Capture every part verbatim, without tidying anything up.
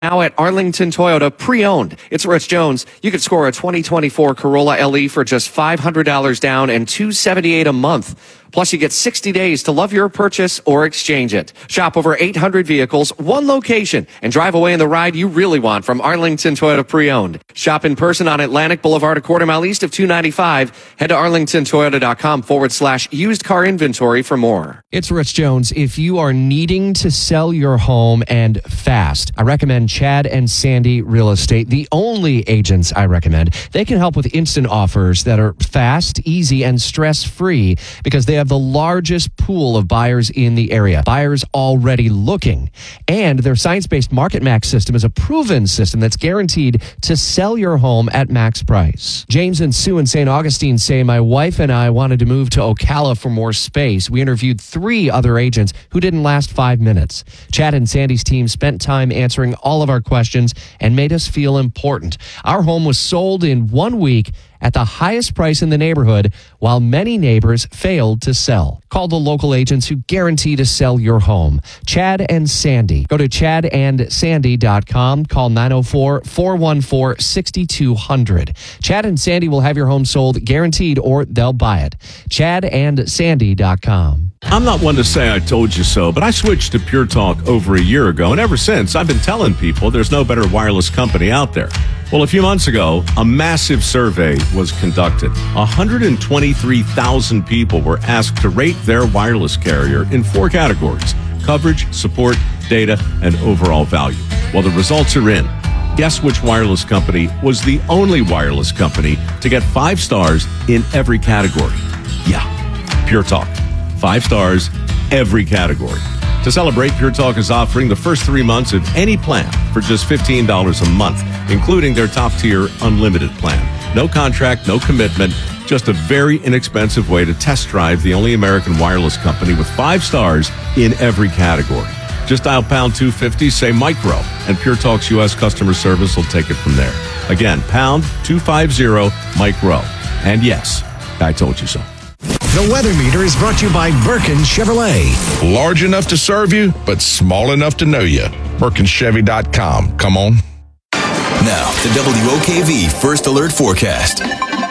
Now at Arlington Toyota Pre-Owned. It's Rich Jones. You could score a twenty twenty-four Corolla L E for just five hundred dollars down and two hundred seventy-eight dollars a month. Plus, you get sixty days to love your purchase or exchange it. Shop over eight hundred vehicles, one location, and drive away in the ride you really want from Arlington Toyota Pre-Owned. Shop in person on Atlantic Boulevard, a quarter mile east of two ninety-five. Head to arlingtontoyota.com forward slash used car inventory for more. It's Rich Jones. If you are needing to sell your home and fast, I recommend Chad and Sandy Real Estate, the only agents I recommend. They can help with instant offers that are fast, easy, and stress-free because they have the largest pool of buyers in the area. Buyers already looking. And their science-based Market Max system is a proven system that's guaranteed to sell your home at max price. James and Sue in Saint Augustine say, my wife and I wanted to move to Ocala for more space. We interviewed three other agents who didn't last five minutes. Chad and Sandy's team spent time answering all of our questions and made us feel important. Our home was sold in one week at the highest price in the neighborhood, while many neighbors failed to sell. Call the local agents who guarantee to sell your home. Chad and Sandy. Go to chad and sandy dot com. Call nine oh four, four one four, six two zero zero. Chad and Sandy will have your home sold guaranteed or they'll buy it. chad and sandy dot com. I'm not one to say I told you so, but I switched to Pure Talk over a year ago, and ever since, I've been telling people there's no better wireless company out there. Well, a few months ago, a massive survey was conducted. one hundred twenty-three thousand people were asked to rate their wireless carrier in four categories: coverage, support, data, and overall value. Well, the results are in. Guess which wireless company was the only wireless company to get five stars in every category? Yeah, Pure Talk. Five stars, every category. To celebrate, Pure Talk is offering the first three months of any plan for just fifteen dollars a month, including their top-tier unlimited plan. No contract, no commitment, just a very inexpensive way to test drive the only American wireless company with five stars in every category. Just dial pound two fifty, say micro, and Pure Talk's U S customer service will take it from there. Again, pound two fifty, micro. And yes, I told you so. The Weather Meter is brought to you by Birkin Chevrolet. Large enough to serve you, but small enough to know you. Birkin Chevy dot com. Come on. Now, the W O K V First Alert Forecast.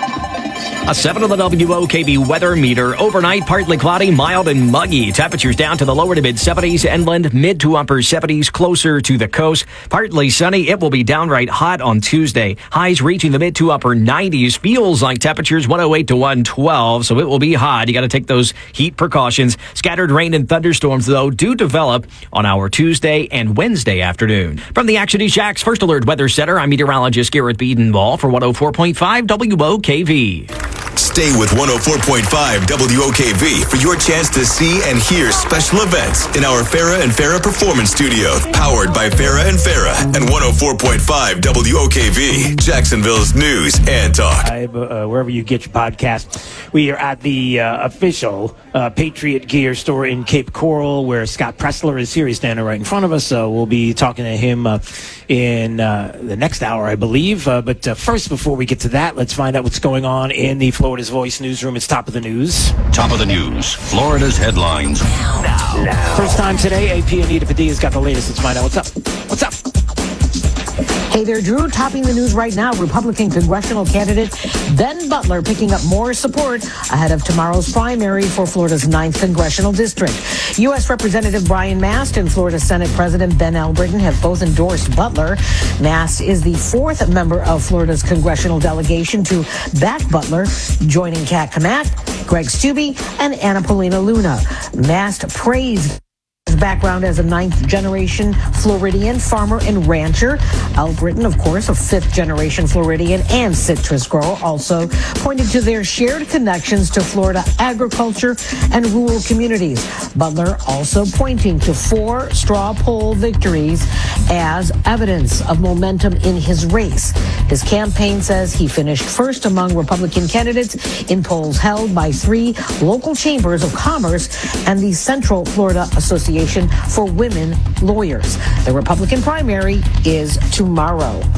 A seven on the W O K V weather meter. Overnight, partly cloudy, mild and muggy. Temperatures down to the lower to mid seventies. Inland, mid to upper seventies, closer to the coast. Partly sunny. It will be downright hot on Tuesday. Highs reaching the mid to upper nineties. Feels like temperatures one oh eight to one twelve, so it will be hot. You got to take those heat precautions. Scattered rain and thunderstorms, though, do develop on our Tuesday and Wednesday afternoon. From the Action East Jax First Alert Weather Center, I'm meteorologist Garrett Beedenball for one oh four point five W O K V. Stay with one oh four point five W O K V for your chance to see and hear special events in our Farah and Farah Performance Studio, powered by Farah and Farah, and one oh four point five W O K V, Jacksonville's news and talk. Uh, wherever you get your podcast. We are at the uh, official uh, Patriot Gear store in Cape Coral, where Scott Pressler is here. He's standing right in front of us, so we'll be talking to him uh, in uh, the next hour, I believe. Uh, but uh, first, before we get to that, let's find out what's going on in the Florida's Voice newsroom. It's top of the news. Top of the news. Florida's headlines. Now. now. First time today, A P Anita Padilla's got the latest. Let's find out what's up. What's up? Hey there, Drew. Topping the news right now, Republican congressional candidate Ben Butler picking up more support ahead of tomorrow's primary for Florida's ninth congressional district. U S Representative Brian Mast and Florida Senate President Ben Albritton have both endorsed Butler. Mast is the fourth member of Florida's congressional delegation to back Butler, joining Kat Kamat, Greg Steube, and Anna Paulina Luna. Mast praised his background as a ninth-generation Floridian farmer and rancher. Albritton, of course, a fifth-generation Floridian and citrus grower, also pointed to their shared connections to Florida agriculture and rural communities. Butler also pointing to four straw poll victories as evidence of momentum in his race. His campaign says he finished first among Republican candidates in polls held by three local chambers of commerce and the Central Florida Association for Women Lawyers. The Republican primary is tomorrow.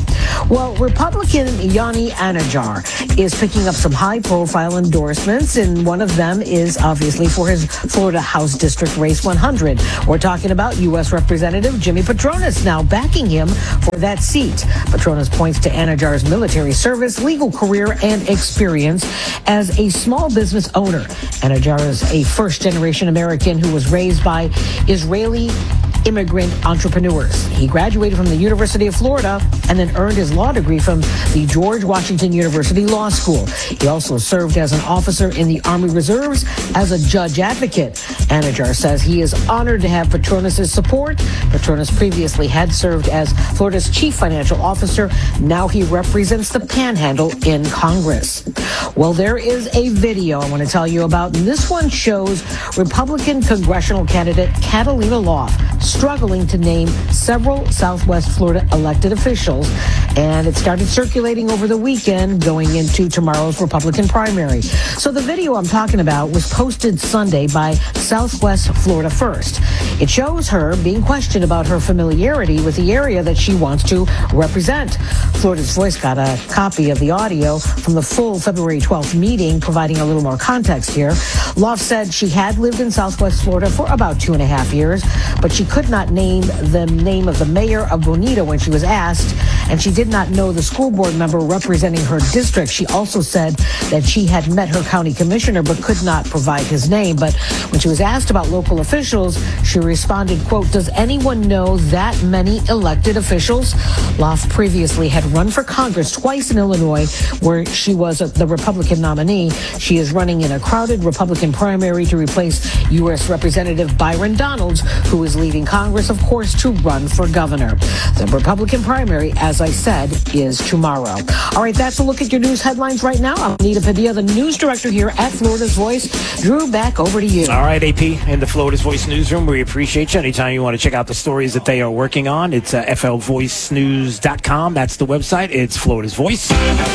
Well, Republican Yanni Anajar is picking up some high-profile endorsements, and one of them is obviously for his Florida House District Race one hundred. We're talking about U S Representative Jimmy Patronis now backing him for that seat. Patronis points to Anajar's military service, legal career, and experience as a small business owner. Anajar is a first-generation American who was raised by Israeli immigrant entrepreneurs. He graduated from the University of Florida and then earned his law degree from the George Washington University Law School. He also served as an officer in the Army Reserves as a judge advocate. Anajar says he is honored to have Patronis' support. Patronis previously had served as Florida's chief financial officer. Now he represents the Panhandle in Congress. Well, there is a video I want to tell you about. And this one shows Republican congressional candidate Catalina Loft struggling to name several Southwest Florida elected officials, and it started circulating over the weekend going into tomorrow's Republican primary. So the video I'm talking about was posted Sunday by Southwest Florida First. It shows her being questioned about her familiarity with the area that she wants to represent. Florida's Voice got a copy of the audio from the full February twelfth meeting, providing a little more context here. Loft said she had lived in Southwest Florida for about two and a half years, but she could not name the name of the mayor of Bonita when she was asked, and she did not know the school board member representing her district. She also said that she had met her county commissioner but could not provide his name. But when she was asked about local officials, she responded, quote, "Does anyone know that many elected officials?" Loft previously had run for Congress twice in Illinois, where she was the Republican nominee. She is running in a crowded Republican primary to replace U S Representative Byron Donalds, who is leaving Congress, of course, to run for governor. The Republican primary, as I said, is tomorrow. All right, that's a look at your news headlines right now. I'm Anita Padilla, the news director here at Florida's Voice. Drew, back over to you. All right, A P, in the Florida's Voice newsroom, we appreciate you. Anytime you want to check out the stories that they are working on, it's uh, F L voice news dot com. That's the website. It's Florida's Voice.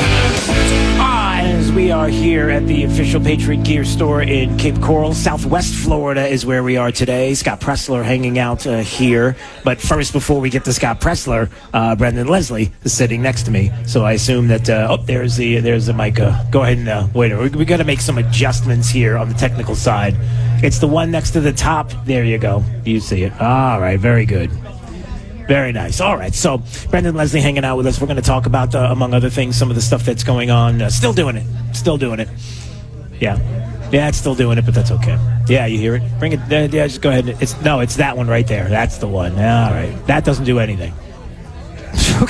Ah, as we are here at the official Patriot Gear store in Cape Coral, Southwest Florida is where we are today. Scott Presler hanging out uh, here. But first, before we get to Scott Presler, uh, Brendan Leslie is sitting next to me. So I assume that, uh, oh, there's the there's the mic. Uh, go ahead and uh, wait. We, we got to make some adjustments here on the technical side. It's the one next to the top. There you go. You see it. All right. Very good. Very nice. All right. So Brendan Leslie hanging out with us. We're going to talk about, uh, among other things, some of the stuff that's going on. Uh, still doing it. Still doing it. Yeah. Yeah, it's still doing it, but that's okay. Yeah, you hear it? Bring it. Uh, yeah, just go ahead. It's no, it's that one right there. That's the one. All right. That doesn't do anything. Okay.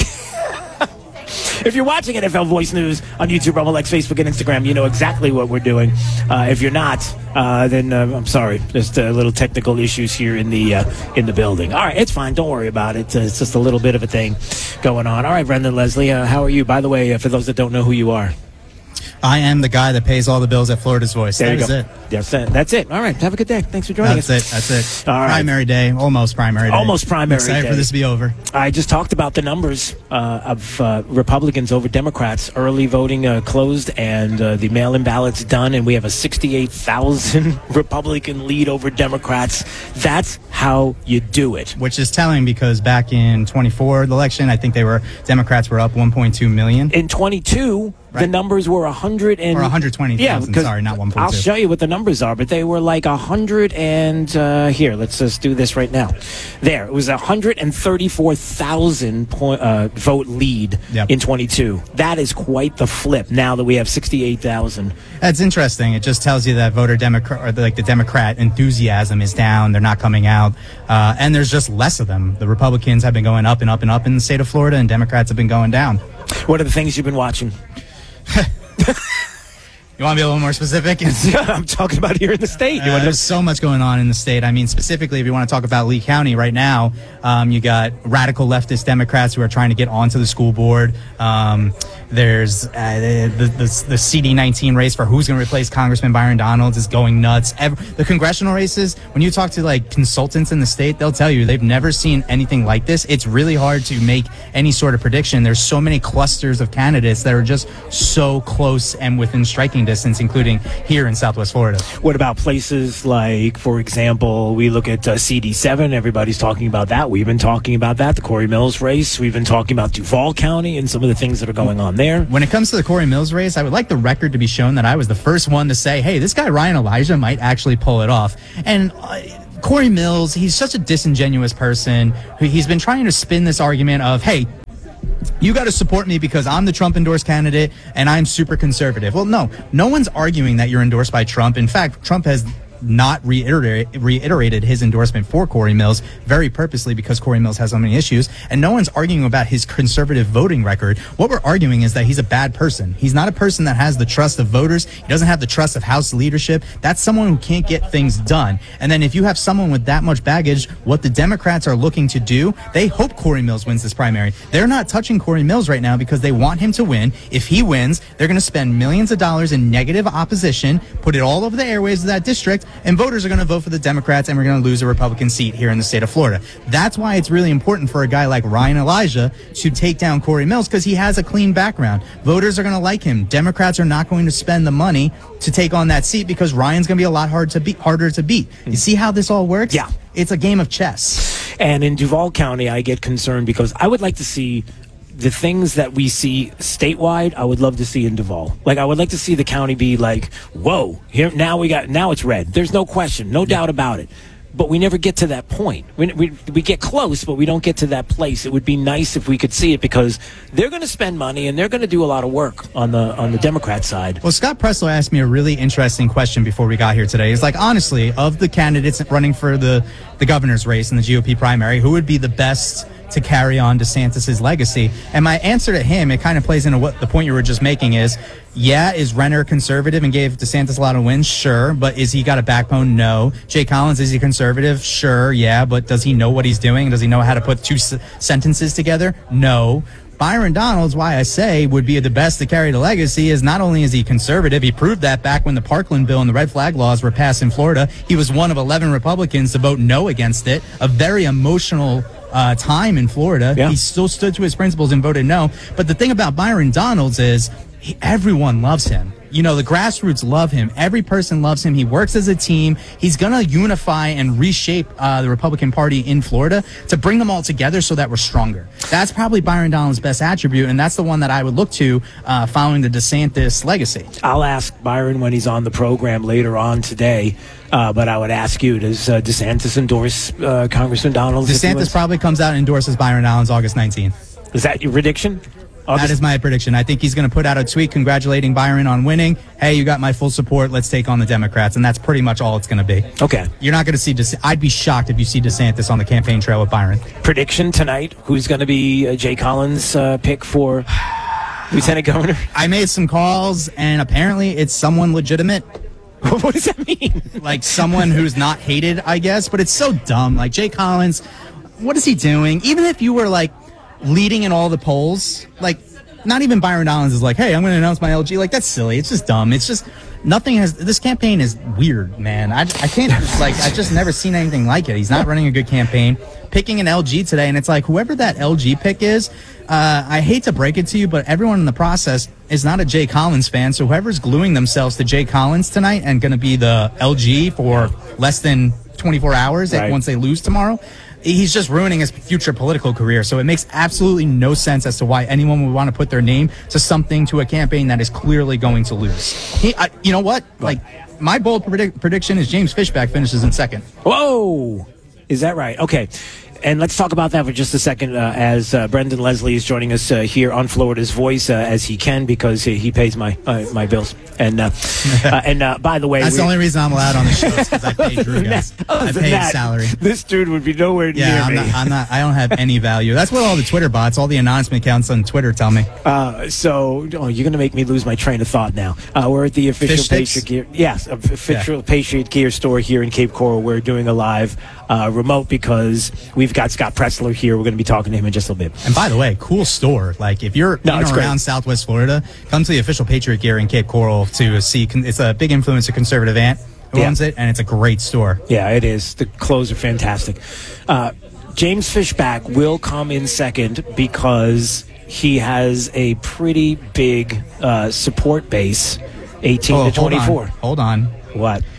If you're watching at F L Voice News on YouTube, Rumble, X, Facebook, and Instagram, you know exactly what we're doing. Uh, if you're not, uh, then uh, I'm sorry. Just uh, little technical issues here in the uh, in the building. All right, it's fine. Don't worry about it. Uh, it's just a little bit of a thing going on. All right, Brendan Leslie, uh, how are you? By the way, uh, for those that don't know who you are. I am the guy that pays all the bills at Florida's Voice. There that you is go. it. That's it. That's it. All right. Have a good day. Thanks for joining That's us. That's it. That's it. All right. Primary day. Almost primary day. Almost primary I'm excited day. for this to be over. I just talked about the numbers uh, of uh, Republicans over Democrats. Early voting uh, closed and uh, the mail-in ballots done, and we have a sixty-eight thousand Republican lead over Democrats. That's how you do it. Which is telling because back in twenty-four, the election, I think they were Democrats were up one point two million. In twenty-two, right. The numbers were one hundred and or one hundred twenty thousand. Yeah, sorry, not one point two. I'll show you what the numbers are, but they were like one hundred and uh, here, let's just do this right now. There, it was a one hundred thirty-four thousand point uh, vote lead yep. in twenty-two. That is quite the flip now that we have sixty-eight thousand. That's interesting. It just tells you that voter Democrat, or the, like the Democrat enthusiasm is down. They're not coming out, uh, and there's just less of them. The Republicans have been going up and up and up in the state of Florida, and Democrats have been going down. What are the things you've been watching? You want to be a little more specific? I'm talking about here in the state. Uh, there's so much going on in the state. I mean, specifically, if you want to talk about Lee County right now, um, you got radical leftist Democrats who are trying to get onto the school board. Um, there's uh, the, the, the C D nineteen race for who's going to replace Congressman Byron Donalds is going nuts. Every, the congressional races, when you talk to like consultants in the state, they'll tell you they've never seen anything like this. It's really hard to make any sort of prediction. There's so many clusters of candidates that are just so close and within striking distance, including here in Southwest Florida. What about places like, for example, we look at uh, C D seven. Everybody's talking about that. We've been talking about that, the Corey Mills race. We've been talking about Duval County and some of the things that are going on there. When it comes to the Corey Mills race, I would like the record to be shown that I was the first one to say, hey, this guy Ryan Elijah might actually pull it off. And uh, Corey Mills, he's such a disingenuous person. He's been trying to spin this argument of, hey, you got to support me because I'm the Trump endorsed candidate and I'm super conservative. Well, no, no one's arguing that you're endorsed by Trump. In fact, Trump has not reiterate, reiterated his endorsement for Corey Mills very purposely because Corey Mills has so many issues, and no one's arguing about his conservative voting record. What we're arguing is that he's a bad person. He's not a person that has the trust of voters. He doesn't have the trust of House leadership. That's someone who can't get things done. And then if you have someone with that much baggage, what the Democrats are looking to do, they hope Corey Mills wins this primary. They're not touching Corey Mills right now because they want him to win. If he wins, they're going to spend millions of dollars in negative opposition, put it all over the airwaves of that district, and voters are going to vote for the Democrats, and we're going to lose a Republican seat here in the state of Florida. That's why it's really important for a guy like Ryan Elijah to take down Corey Mills, because he has a clean background. Voters are going to like him. Democrats are not going to spend the money to take on that seat because Ryan's going to be a lot hard to beat, harder to beat. You see how this all works? Yeah. It's a game of chess. And in Duval County, I get concerned because I would like to see the things that we see statewide. I would love to see in Duval. Like, I would like to see the county be like, whoa, here now we got now it's red. There's no question, no doubt about it. But we never get to that point. We, we we get close, but we don't get to that place. It would be nice if we could see it because they're going to spend money and they're going to do a lot of work on the on the Democrat side. Well, Scott Preslow asked me a really interesting question before we got here today. He's like, honestly, of the candidates running for the, the governor's race in the G O P primary, who would be the best to carry on DeSantis's legacy? And my answer to him, it kind of plays into what the point you were just making is, yeah, is Renner conservative and gave DeSantis a lot of wins? Sure. But is he got a backbone? No. Jay Collins, is he conservative? Sure. Yeah. But does he know what he's doing? Does he know how to put two s- sentences together? No. Byron Donalds, why I say would be the best to carry the legacy, is not only is he conservative, he proved that back when the Parkland bill and the red flag laws were passed in Florida. He was one of eleven Republicans to vote no against it. A very emotional uh, time in Florida. Yeah. He still stood to his principles and voted no. But the thing about Byron Donalds is he, everyone loves him. You know, the grassroots love him. Every person loves him. He works as a team. He's going to unify and reshape uh, the Republican Party in Florida to bring them all together so that we're stronger. That's probably Byron Donalds' best attribute, and that's the one that I would look to uh, following the DeSantis legacy. I'll ask Byron when he's on the program later on today, uh, but I would ask you, does uh, DeSantis endorse uh, Congressman Donalds? DeSantis probably comes out and endorses Byron Donalds August nineteenth. Is that your prediction? That is my prediction. I think he's going to put out a tweet congratulating Byron on winning. Hey, you got my full support. Let's take on the Democrats. And that's pretty much all it's going to be. Okay. You're not going to see DeSantis. I'd be shocked if you see DeSantis on the campaign trail with Byron. Prediction tonight. Who's going to be uh, Jay Collins' uh, pick for lieutenant governor? I made some calls, and apparently it's someone legitimate. What does that mean? Like someone who's not hated, I guess. But it's so dumb. Like Jay Collins, what is he doing? Even if you were like leading in all the polls, like not even Byron Donalds is like, hey, I'm going to announce my L G. Like, that's silly. It's just dumb. It's just nothing has. This campaign is weird, man. I, I can't just like I've just never seen anything like it. He's not running a good campaign. Picking an L G today, and it's like whoever that L G pick is, uh, I hate to break it to you, but everyone in the process is not a Jay Collins fan. So whoever's gluing themselves to Jay Collins tonight and going to be the L G for less than twenty-four hours right. once they lose tomorrow, he's just ruining his future political career. So it makes absolutely no sense as to why anyone would want to put their name to something, to a campaign that is clearly going to lose. He, I, you know what? Like, my bold predict, prediction is James Fishback finishes in second. Whoa! Is that right? Okay. And let's talk about that for just a second uh, as uh, Brendan Leslie is joining us uh, here on Florida's Voice uh, as he can because he, he pays my uh, my bills. And uh, uh, and uh, by the way, that's the only reason I'm allowed on the show because I pay Drew guys. I pay his salary. This dude would be nowhere near yeah, I'm me. Not, I'm not. I don't have any value. That's what all the Twitter bots, all the anonymous accounts on Twitter tell me. Uh, so oh, you're going to make me lose my train of thought now. Uh, we're at the official Fish Patriot Gear. Yes, official yeah. Patriot Gear store here in Cape Coral. We're doing a live uh, remote because we've got Scott Preslow here. We're going to be talking to him in just a little bit. And by the way, cool store. Like if you're no, in or around Southwest Florida, come to the official Patriot Gear in Cape Coral to see. Con- it's a big influencer conservative aunt who yeah. owns it, and it's a great store. Yeah, it is. The clothes are fantastic. Uh, James Fishback will come in second because he has a pretty big uh, support base eighteen Oh, to twenty-four. Hold on. Hold on. What?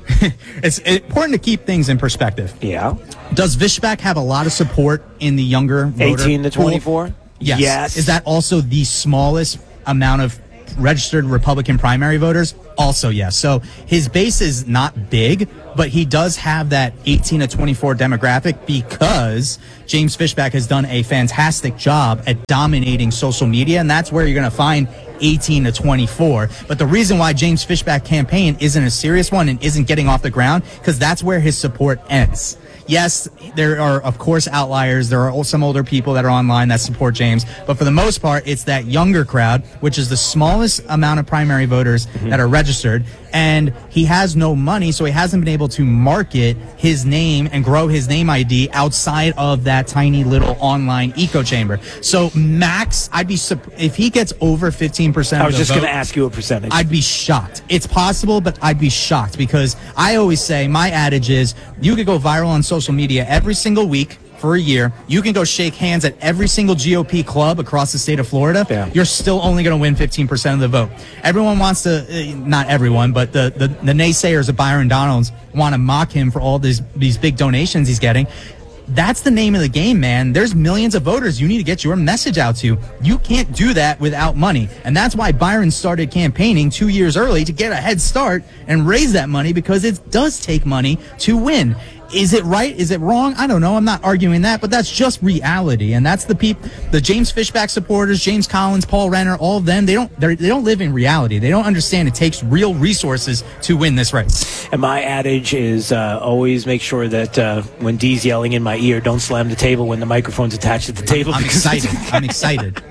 It's important to keep things in perspective. Yeah. Does Fishback have a lot of support in the younger voter eighteen to pool? twenty-four? Yes. Yes. Is that also the smallest amount of registered Republican primary voters? Also, yes. So his base is not big, but he does have that eighteen to twenty-four demographic because James Fishback has done a fantastic job at dominating social media, and that's where you're going to find eighteen to twenty-four. But the reason why James Fishback campaign isn't a serious one and isn't getting off the ground, because that's where his support ends. Yes, there are, of course, outliers. There are some older people that are online that support James. But for the most part, it's that younger crowd, which is the smallest amount of primary voters mm-hmm. that are registered. And he has no money, so he hasn't been able to market his name and grow his name I D outside of that tiny little online echo chamber. So max, I'd be if he gets over fifteen percent. I was of the just vote, going to ask you a percentage. I'd be shocked. It's possible, but I'd be shocked because I always say my adage is you could go viral on social media every single week for a year. You can go shake hands at every single G O P club across the state of Florida. Yeah. You're still only going to win fifteen percent of the vote. Everyone wants to, uh, not everyone, but the, the, the naysayers of Byron Donalds want to mock him for all these, these big donations he's getting. That's the name of the game, man. There's millions of voters you need to get your message out to. You can't do that without money. And that's why Byron started campaigning two years early to get a head start and raise that money, because it does take money to win. Is it right? Is it wrong? I don't know. I'm not arguing that, but that's just reality. And that's the people, the James Fishback supporters, James Collins, Paul Renner, all of them, they don't, they don't live in reality. They don't understand it takes real resources to win this race. And my adage is uh, always make sure that uh, when Dee's yelling in my ear, don't slam the table when the microphone's attached to the table. I'm excited. I'm excited.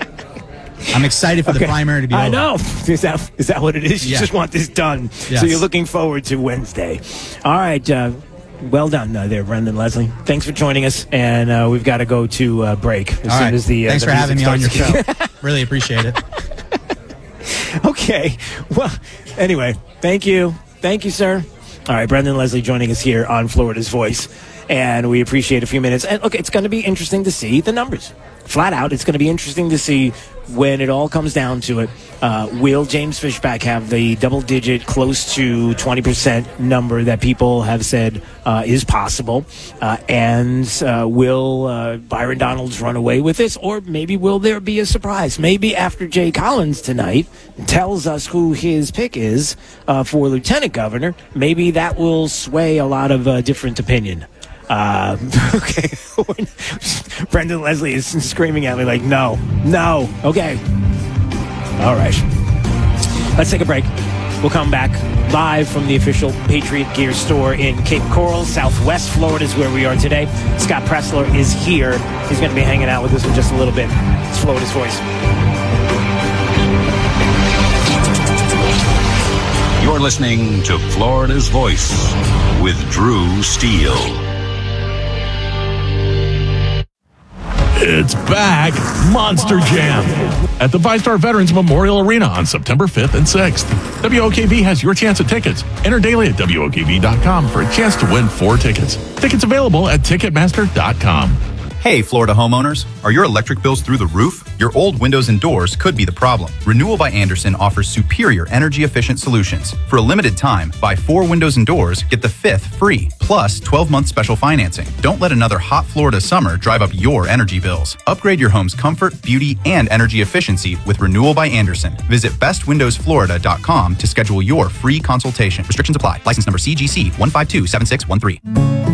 I'm excited for okay. the primary to be over. I know. Is that, is that what it is? You yeah. just want this done. Yes. So you're looking forward to Wednesday. All right. Uh, Well done uh, there, Brendan Leslie. Thanks for joining us, and uh, we've got to go to uh, break as All soon right. as the uh, Thanks the for having me on your starts. show. Really appreciate it. Okay. Well, anyway, thank you. Thank you, sir. All right, Brendan Leslie joining us here on Florida's Voice, and we appreciate a few minutes. And look, it's going to be interesting to see the numbers. Flat out, it's going to be interesting to see when it all comes down to it. Uh, will James Fishback have the double-digit, close to twenty percent number that people have said uh, is possible? Uh, and uh, will uh, Byron Donalds run away with this? Or maybe will there be a surprise? Maybe after Jay Collins tonight tells us who his pick is uh, for lieutenant governor, maybe that will sway a lot of uh, different opinion. Uh, okay. Brendan Leslie is screaming at me like, no, no. Okay. All right. Let's take a break. We'll come back live from the official Patriot Gear store in Cape Coral, Southwest Florida is where we are today. Scott Pressler is here. He's going to be hanging out with us in just a little bit. It's Florida's Voice. You're listening to Florida's Voice with Drew Steele. It's back, Monster Jam, at the Five Star Veterans Memorial Arena on September fifth and sixth. W O K V has your chance at tickets. Enter daily at W O K V dot com for a chance to win four tickets. Tickets available at Ticketmaster dot com. Hey, Florida homeowners. Are your electric bills through the roof? Your old windows and doors could be the problem. Renewal by Andersen offers superior energy-efficient solutions. For a limited time, buy four windows and doors, get the fifth free, plus twelve-month special financing. Don't let another hot Florida summer drive up your energy bills. Upgrade your home's comfort, beauty, and energy efficiency with Renewal by Andersen. Visit best windows florida dot com to schedule your free consultation. Restrictions apply. License number C G C one five two seven six one three.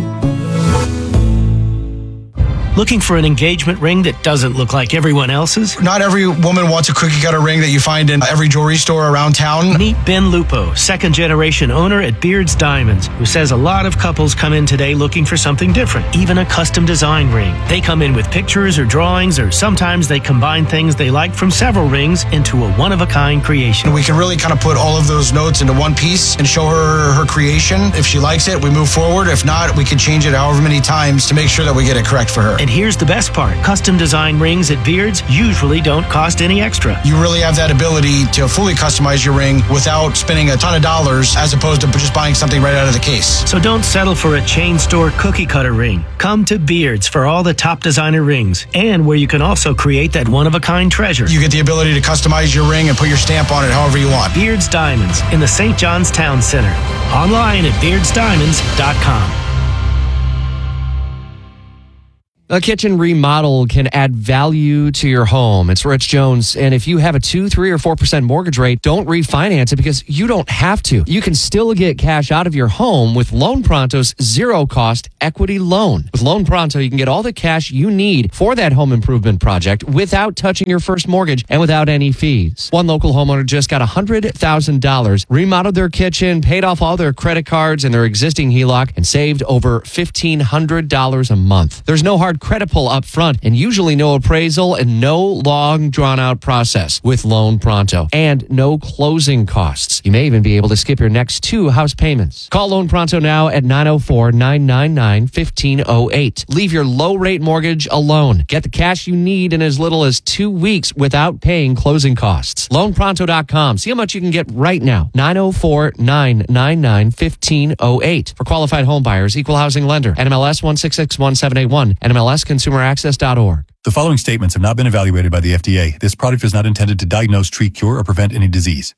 Looking for an engagement ring that doesn't look like everyone else's? Not every woman wants a cookie cutter ring that you find in every jewelry store around town. Meet Ben Lupo, second generation owner at Beard's Diamonds, who says a lot of couples come in today looking for something different, even a custom design ring. They come in with pictures or drawings, or sometimes they combine things they like from several rings into a one-of-a-kind creation. We can really kind of put all of those notes into one piece and show her her creation. If she likes it, we move forward. If not, we can change it however many times to make sure that we get it correct for her. And here's the best part. Custom design rings at Beards usually don't cost any extra. You really have that ability to fully customize your ring without spending a ton of dollars as opposed to just buying something right out of the case. So don't settle for a chain store cookie cutter ring. Come to Beards for all the top designer rings, and where you can also create that one-of-a-kind treasure. You get the ability to customize your ring and put your stamp on it however you want. Beards Diamonds in the Saint John's Town Center. Online at beards diamonds dot com. A kitchen remodel can add value to your home. It's Rich Jones. And if you have a two, three, or four percent mortgage rate, don't refinance it because you don't have to. You can still get cash out of your home with Loan Pronto's zero cost equity loan. With Loan Pronto, you can get all the cash you need for that home improvement project without touching your first mortgage and without any fees. One local homeowner just got one hundred thousand dollars, remodeled their kitchen, paid off all their credit cards and their existing H E L O C, and saved over fifteen hundred dollars a month. There's no hard credit pull up front and usually no appraisal and no long drawn out process with Loan Pronto, and no closing costs. You may even be able to skip your next two house payments. Call Loan Pronto now at nine oh four, nine nine nine, one five oh eight. Leave your low rate mortgage alone. Get the cash you need in as little as two weeks without paying closing costs. loan pronto dot com. See how much you can get right now. nine oh four, nine nine nine, one five oh eight. For qualified home buyers, equal housing lender. N M L S one six six one seven eight one. N M L S consumer access dot org. The following statements have not been evaluated by the F D A. This product is not intended to diagnose, treat, cure, or prevent any disease.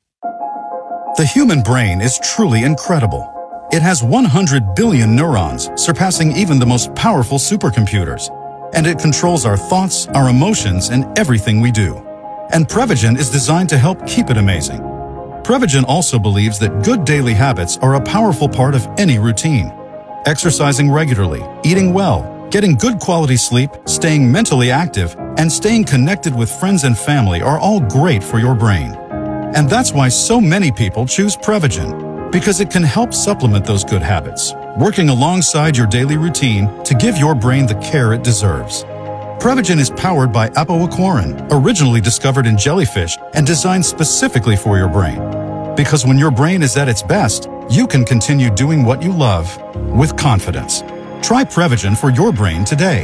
The human brain is truly incredible. It has one hundred billion neurons, surpassing even the most powerful supercomputers. And it controls our thoughts, our emotions, and everything we do. And Prevagen is designed to help keep it amazing. Prevagen also believes that good daily habits are a powerful part of any routine. Exercising regularly, eating well, getting good quality sleep, staying mentally active, and staying connected with friends and family are all great for your brain. And that's why so many people choose Prevagen, because it can help supplement those good habits, working alongside your daily routine to give your brain the care it deserves. Prevagen is powered by apoaquarin, originally discovered in jellyfish and designed specifically for your brain. Because when your brain is at its best, you can continue doing what you love with confidence. Try Prevagen for your brain today.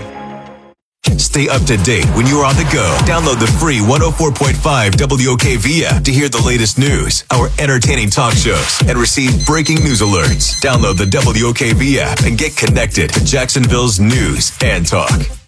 Stay up to date when you're on the go. Download the free one oh four point five W O K V app to hear the latest news, our entertaining talk shows, and receive breaking news alerts. Download the W O K V app and get connected to Jacksonville's news and talk.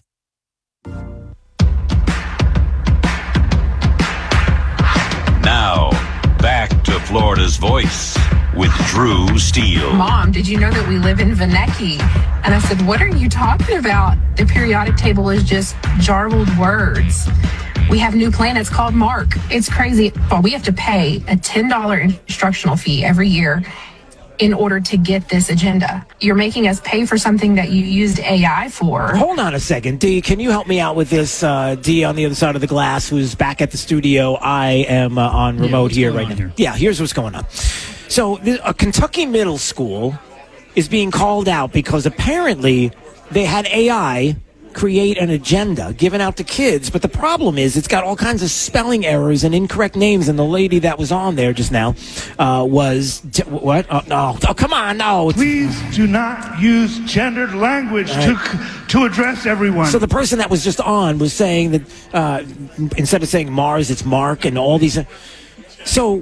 Now, back to Florida's Voice with Drew Steele. Mom, did you know that we live in Vanecki? And I said, what are you talking about? The periodic table is just jarbled words. We have new planets called Mark. It's crazy. Well, we have to pay a ten dollars instructional fee every year in order to get this agenda. You're making us pay for something that you used A I for. Hold on a second. Dee, can you help me out with this? Uh, Dee on the other side of the glass, who's back at the studio. I am uh, on remote yeah, here right now. Here? Yeah, here's what's going on. So a Kentucky middle school is being called out because apparently they had A I create an agenda given out to kids, but the problem is it's got all kinds of spelling errors and incorrect names, and the lady that was on there just now uh, was t- what? Oh, no. Oh, come on, no. Please do not use gendered language right. to to address everyone. So the person that was just on was saying that uh, instead of saying Mars, it's Mark, and all these. So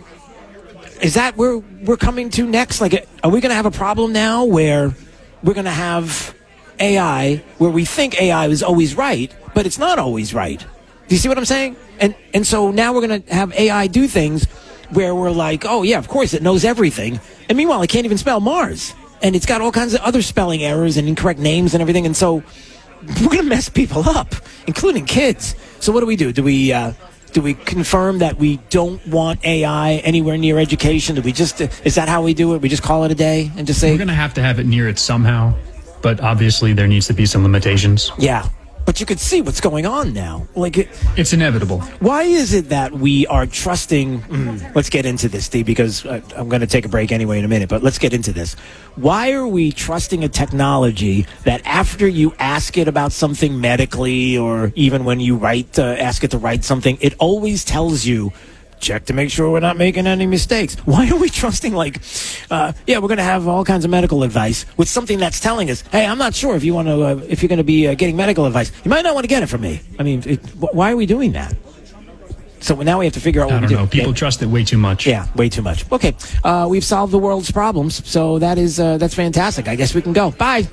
is that where we're coming to next? Like, are we going to have a problem now where we're going to have A I where we think A I is always right, but it's not always right? Do you see what I'm saying? And and so now we're going to have A I do things where we're like, oh, yeah, of course, it knows everything. And meanwhile, it can't even spell Mars. And it's got all kinds of other spelling errors and incorrect names and everything. And so we're going to mess people up, including kids. So what do we do? Do we... Uh, Do we confirm that we don't want A I anywhere near education? Do we just, is that how we do it? We just call it a day and just say... We're going to have to have it near it somehow, but obviously there needs to be some limitations. Yeah, but you could see what's going on now. Like it, It's inevitable. Why is it that we are trusting... Mm, let's get into this, Steve, because I, I'm going to take a break anyway in a minute, but let's get into this. Why are we trusting a technology that after you ask it about something medically, or even when you write, uh, ask it to write something, it always tells you check to make sure we're not making any mistakes. Why are we trusting, like, uh, yeah, we're going to have all kinds of medical advice with something that's telling us, hey, I'm not sure if you want to, uh, if you're going to be uh, getting medical advice. You might not want to get it from me. I mean, it, why are we doing that? So now we have to figure out what I don't we do. know. People yeah. trust it way too much. Yeah, way too much. Okay, uh, we've solved the world's problems, so that is uh, that's fantastic. I guess we can go. Bye.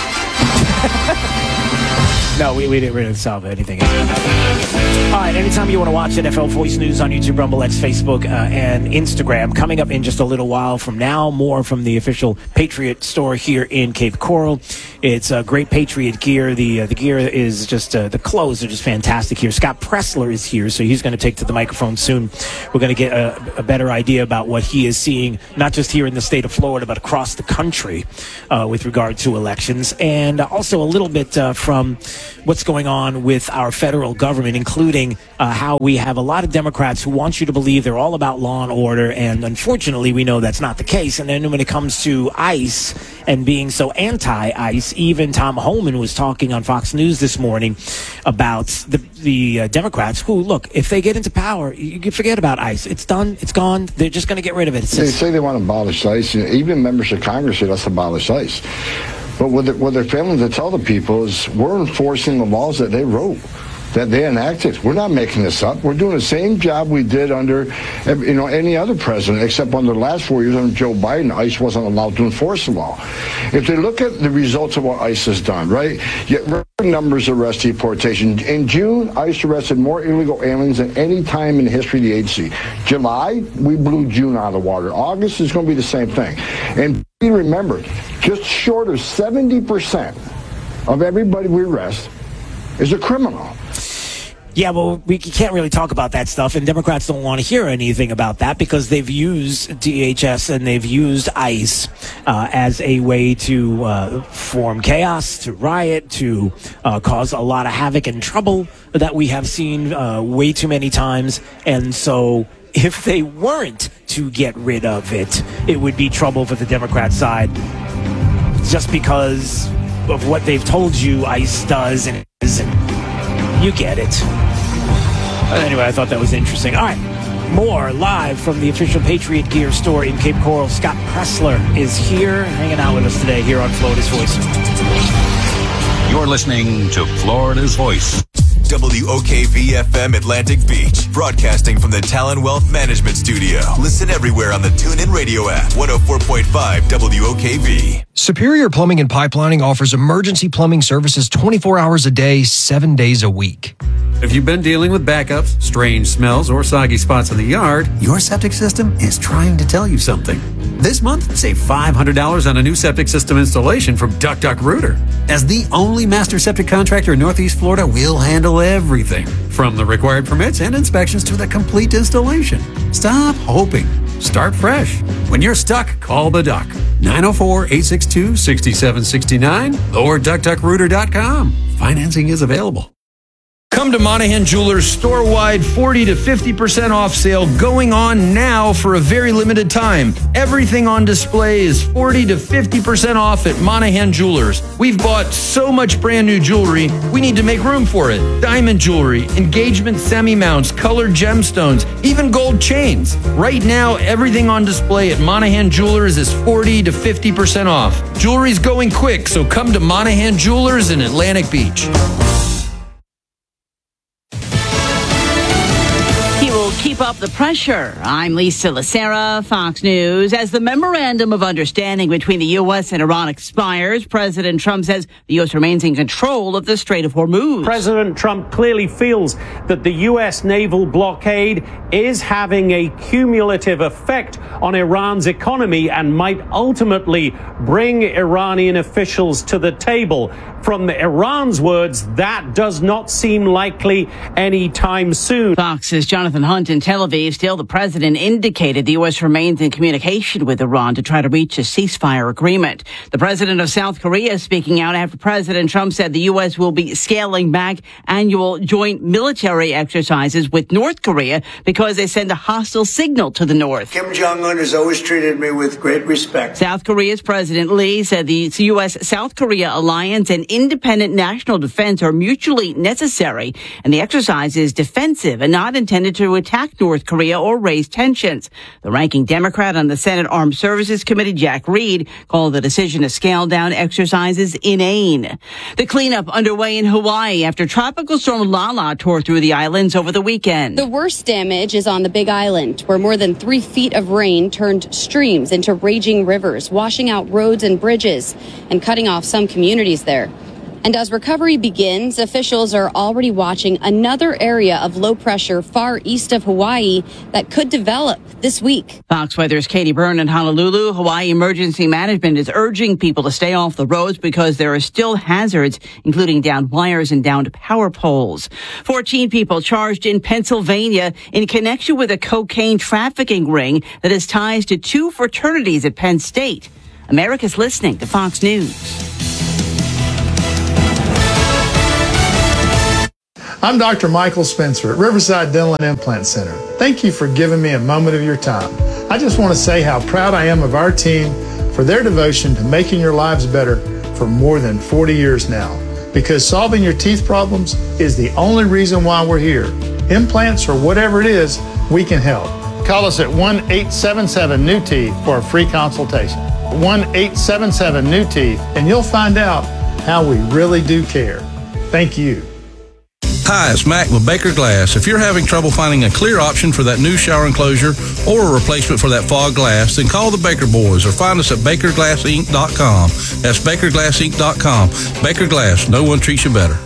No, we, we didn't really solve anything. All right, anytime you want to watch N F L Voice News on YouTube, Rumble, X, Facebook, uh, and Instagram. Coming up in just a little while from now, more from the official Patriot store here in Cape Coral. It's uh, great Patriot gear. The uh, the gear is just, uh, the clothes are just fantastic here. Scott Pressler is here, so he's going to take to the microphone soon. We're going to get a, a better idea about what he is seeing, not just here in the state of Florida, but across the country uh, with regard to elections. And also a little bit uh, from what's going on with our federal government, including uh, how we have a lot of Democrats who want you to believe they're all about law and order, and unfortunately we know that's not the case. And then when it comes to ICE and being so anti-ICE, even Tom Homan was talking on Fox News this morning about the, the uh, Democrats who, look, if they get into power, you can forget about ICE. It's done. It's gone. They're just going to get rid of it. It's they just, say they want to abolish ICE. Even members of Congress say let's abolish ICE. But what they're, what they're failing to tell the people is we're enforcing the laws that they wrote, that they enacted. We're not making this up. We're doing the same job we did under, you know, any other president, except under the last four years under Joe Biden, ICE wasn't allowed to enforce the law. If they look at the results of what ICE has done, right, yet record numbers of arrest deportation. In June, ICE arrested more illegal aliens than any time in the history of the agency. July, we blew June out of the water. August is going to be the same thing. And remember, just short of seventy percent of everybody we arrest is a criminal. Yeah, well, we can't really talk about that stuff, and Democrats don't want to hear anything about that because they've used D H S and they've used ICE uh, as a way to uh, form chaos, to riot, to uh, cause a lot of havoc and trouble that we have seen uh, way too many times. And so if they weren't to get rid of it, it would be trouble for the Democrat side just because of what they've told you ICE does and is. You get it. But anyway, I thought that was interesting. All right, more live from the official Patriot Gear store in Cape Coral. Scott Pressler is here, hanging out with us today here on Florida's Voice. You're listening to Florida's Voice. W O K V F M Atlantic Beach, broadcasting from the Talon Wealth Management Studio. Listen everywhere on the TuneIn Radio app. one oh four point five W O K V. Superior Plumbing and Pipelining offers emergency plumbing services twenty-four hours a day, seven days a week. If you've been dealing with backups, strange smells, or soggy spots in the yard, your septic system is trying to tell you something. This month, save five hundred dollars on a new septic system installation from Duck Duck Rooter. As the only master septic contractor in Northeast Florida, we'll handle everything, from the required permits and inspections to the complete installation. Stop hoping. Start fresh. When you're stuck, call the Duck. nine oh four, eight six two, six seven six nine or duck duck rooter dot com. Financing is available. Come to Monahan Jewelers store-wide forty to fifty percent off sale going on now for a very limited time. Everything on display is forty to fifty percent off at Monahan Jewelers. We've bought so much brand new jewelry, we need to make room for it. Diamond jewelry, engagement semi-mounts, colored gemstones, even gold chains. Right now, everything on display at Monahan Jewelers is forty to fifty percent off. Jewelry's going quick, so come to Monahan Jewelers in Atlantic Beach. Keep up the pressure. I'm Lisa Lacera, Fox News. As the memorandum of understanding between the U S and Iran expires, President Trump says the U S remains in control of the Strait of Hormuz. President Trump clearly feels that the U S naval blockade is having a cumulative effect on Iran's economy and might ultimately bring Iranian officials to the table. From the Iran's words, that does not seem likely anytime soon. Fox's Jonathan Hunt in Tel Aviv. Still, the president indicated the U S remains in communication with Iran to try to reach a ceasefire agreement. The president of South Korea speaking out after President Trump said the U S will be scaling back annual joint military exercises with North Korea because they send a hostile signal to the North. Kim Jong-un has always treated me with great respect. South Korea's President Lee said the U S-South Korea alliance and independent national defense are mutually necessary, and the exercise is defensive and not intended to attack attack North Korea or raise tensions. The ranking Democrat on the Senate Armed Services Committee, Jack Reed, called the decision to scale down exercises inane. The cleanup underway in Hawaii after Tropical Storm Lala tore through the islands over the weekend. The worst damage is on the Big Island, where more than three feet of rain turned streams into raging rivers, washing out roads and bridges and cutting off some communities there. And as recovery begins, officials are already watching another area of low pressure far east of Hawaii that could develop this week. Fox Weather's Katie Byrne in Honolulu. Hawaii Emergency Management is urging people to stay off the roads because there are still hazards, including downed wires and downed power poles. fourteen people charged in Pennsylvania in connection with a cocaine trafficking ring that has ties to two fraternities at Penn State. America's listening to Fox News. I'm Doctor Michael Spencer at Riverside Dental and Implant Center. Thank you for giving me a moment of your time. I just want to say how proud I am of our team for their devotion to making your lives better for more than forty years now. Because solving your teeth problems is the only reason why we're here. Implants or whatever it is, we can help. Call us at one eight seven seven new teeth for a free consultation. one eight seven seven new teeth, and you'll find out how we really do care. Thank you. Hi, it's Mac with Baker Glass. If you're having trouble finding a clear option for that new shower enclosure or a replacement for that fog glass, then call the Baker Boys or find us at baker glass inc dot com. That's baker glass inc dot com. Baker Glass, no one treats you better.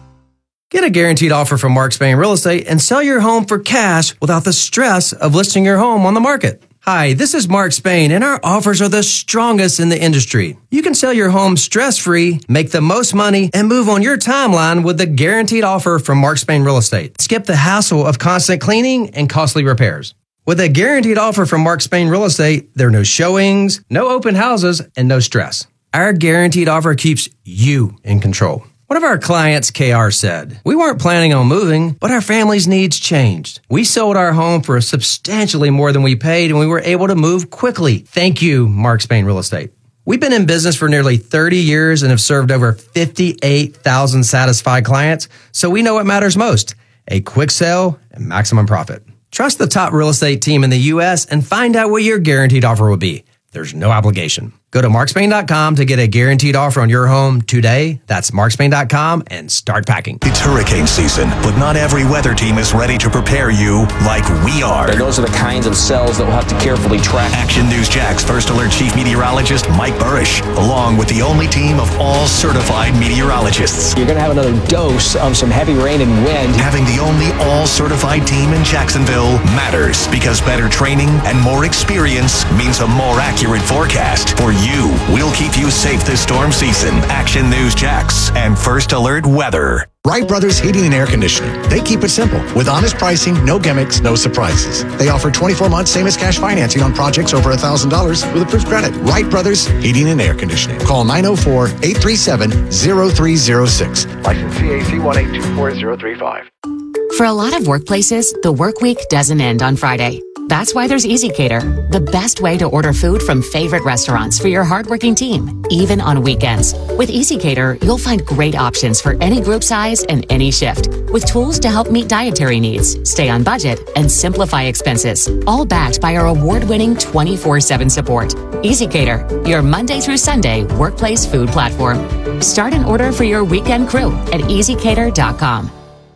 Get a guaranteed offer from Mark Spain Real Estate and sell your home for cash without the stress of listing your home on the market. Hi, this is Mark Spain, and our offers are the strongest in the industry. You can sell your home stress-free, make the most money, and move on your timeline with the guaranteed offer from Mark Spain Real Estate. Skip the hassle of constant cleaning and costly repairs. With a guaranteed offer from Mark Spain Real Estate, there are no showings, no open houses, and no stress. Our guaranteed offer keeps you in control. One of our clients, K R, said, "We weren't planning on moving, but our family's needs changed. We sold our home for substantially more than we paid, and we were able to move quickly. Thank you, Mark Spain Real Estate." We've been in business for nearly thirty years and have served over fifty-eight thousand satisfied clients, so we know what matters most: a quick sale and maximum profit. Trust the top real estate team in the U S and find out what your guaranteed offer will be. There's no obligation. Go to mark spain dot com to get a guaranteed offer on your home today. That's mark spain dot com and start packing. It's hurricane season, but not every weather team is ready to prepare you like we are. And those are the kinds of cells that we'll have to carefully track. Action News Jack's First Alert Chief Meteorologist Mike Burrish, along with the only team of all certified meteorologists. You're going to have another dose of some heavy rain and wind. Having the only all-certified team in Jacksonville matters because better training and more experience means a more accurate forecast for you. We'll keep you safe this storm season. Action News Jax and First Alert Weather. Wright Brothers Heating and Air Conditioning. They keep it simple with honest pricing, no gimmicks, no surprises. They offer twenty-four months same as cash financing on projects over one thousand dollars with approved credit. Wright Brothers Heating and Air Conditioning. Call nine oh four, eight three seven, zero three zero six. License C A C one eight two four zero three five. For a lot of workplaces, the work week doesn't end on Friday. That's why there's EasyCater, the best way to order food from favorite restaurants for your hardworking team, even on weekends. With EasyCater, you'll find great options for any group size and any shift, with tools to help meet dietary needs, stay on budget, and simplify expenses, all backed by our award-winning twenty-four seven support. EasyCater, your Monday through Sunday workplace food platform. Start an order for your weekend crew at easy cater dot com.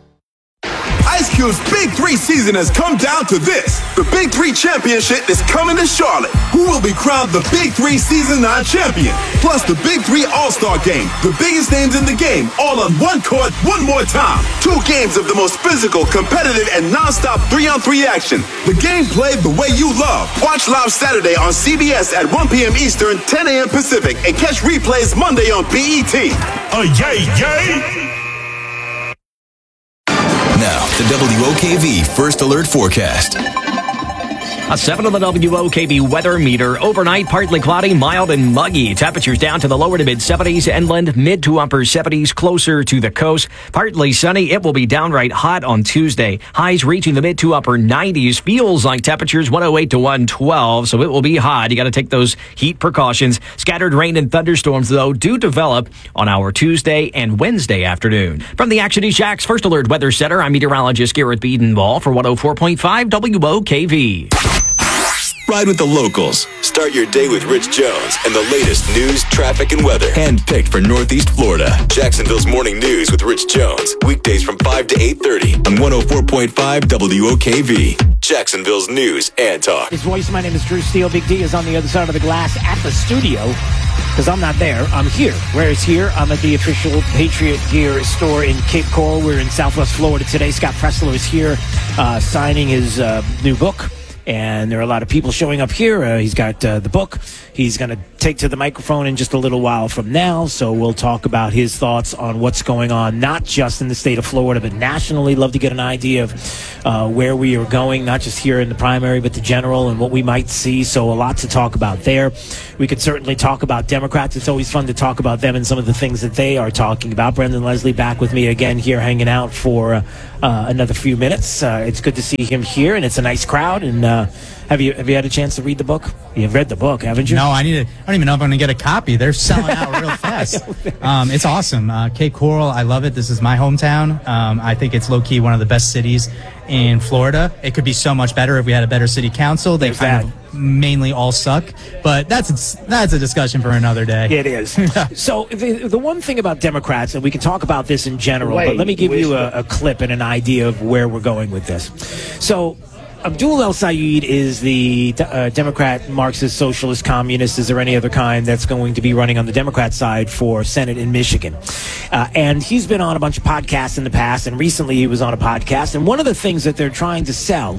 Ice Cube's Big Three season has come down to this. The Big Three Championship is coming to Charlotte. Who will be crowned the Big Three Season nine champion? Plus the Big Three All-Star Game. The biggest names in the game, all on one court, one more time. Two games of the most physical, competitive, and non-stop three-on-three action. The game played the way you love. Watch live Saturday on C B S at one p.m. Eastern, ten a.m. Pacific, and catch replays Monday on B E T. Oh, yay, yay! Now, the W O K V First Alert Forecast. A seven on the W O K V weather meter. Overnight, partly cloudy, mild and muggy. Temperatures down to the lower to mid seventies. Inland, mid to upper seventies, closer to the coast. Partly sunny. It will be downright hot on Tuesday. Highs reaching the mid to upper nineties. Feels like temperatures one oh eight to one twelve, so it will be hot. You got to take those heat precautions. Scattered rain and thunderstorms, though, do develop on our Tuesday and Wednesday afternoon. From the Action East Jax First Alert Weather Center, I'm meteorologist Garrett Beedenball for one oh four point five W O K V. Ride with the locals. Start your day with Rich Jones and the latest news, traffic, and weather. Handpicked for Northeast Florida. Jacksonville's Morning News with Rich Jones. Weekdays from five to eight thirty on one oh four point five W O K V. Jacksonville's News and Talk. His voice, my name is Drew Steele. Big D is on the other side of the glass at the studio because I'm not there. I'm here. Where is here? I'm at the official Patriot Gear store in Cape Coral. We're in Southwest Florida today. Scott Presler is here uh, signing his uh, new book. And there are a lot of people showing up here. Uh, he's got uh, the book. He's going to take to the microphone in just a little while from now. So we'll talk about his thoughts on what's going on, not just in the state of Florida, but nationally. Love to get an idea of uh, where we are going, not just here in the primary, but the general and what we might see. So a lot to talk about there. We could certainly talk about Democrats. It's always fun to talk about them and some of the things that they are talking about. Brendan Leslie back with me again here hanging out for uh, uh, another few minutes. Uh, it's good to see him here, and it's a nice crowd. And uh, have you have you had a chance to read the book? You've read the book, haven't you? No, I need to. I don't even know if I'm going to get a copy. They're selling out real fast. Um, it's awesome. Uh, Cape Coral, I love it. This is my hometown. Um, I think it's low-key one of the best cities in Florida. It could be so much better if we had a better city council. They kind of mainly all suck, but that's that's a discussion for another day. It is. So the, the one thing about Democrats, and we can talk about this in general, but let me give you a, a clip and an idea of where we're going with this. So Abdul El-Sayed is the uh, Democrat, Marxist, Socialist, Communist. Is there any other kind that's going to be running on the Democrat side for Senate in Michigan? Uh, and he's been on a bunch of podcasts in the past, and recently he was on a podcast. And one of the things that they're trying to sell